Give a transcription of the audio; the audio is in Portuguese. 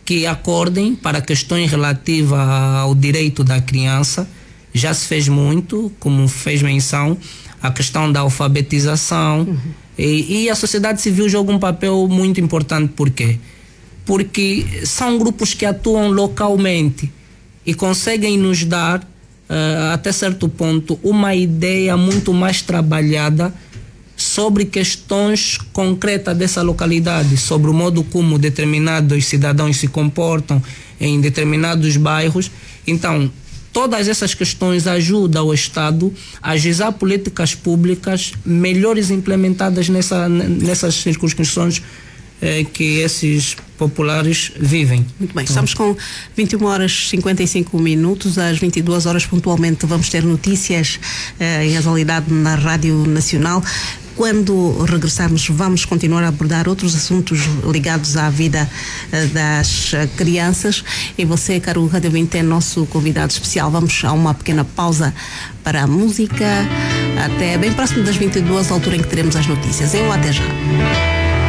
que acordem para questões relativas ao direito da criança. Já se fez muito, como fez menção, a questão da alfabetização. E a sociedade civil joga um papel muito importante. Por quê? Porque são grupos que atuam localmente e conseguem nos dar, até certo ponto, uma ideia muito mais trabalhada sobre questões concretas dessa localidade, sobre o modo como determinados cidadãos se comportam em determinados bairros. Então, todas essas questões ajudam o Estado a ajuizar políticas públicas melhores implementadas nessas circunscrições que esses populares vivem. Muito bem, estamos com 21 horas e 55 minutos, às 22 horas pontualmente vamos ter notícias em atualidade na Rádio Nacional. Quando regressarmos, vamos continuar a abordar outros assuntos ligados à vida das crianças. E você, caro Rádio ouvinte, é nosso convidado especial. Vamos a uma pequena pausa para a música, até bem próximo das 22, a altura em que teremos as notícias. Até já.